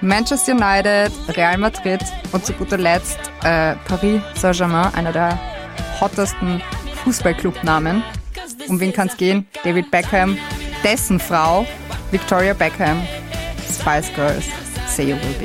Manchester United, Real Madrid und zu guter Letzt Paris Saint-Germain, einer der hottesten Fußballclubnamen. Um wen kann es gehen? David Beckham, dessen Frau Victoria Beckham, Spice Girls, Say You Will Be.